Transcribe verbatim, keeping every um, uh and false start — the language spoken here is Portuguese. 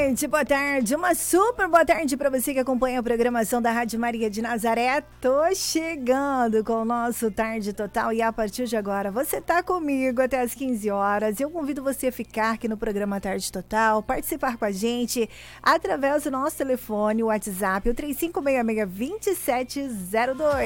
tarde, boa tarde, uma super boa tarde para você que acompanha a programação da Rádio Maria de Nazaré. Tô chegando com o nosso Tarde Total e a partir de agora você tá comigo até as quinze horas. Eu convido você a ficar aqui no programa Tarde Total, participar com a gente através do nosso telefone, o WhatsApp, o três cinco seis seis, dois sete zero dois.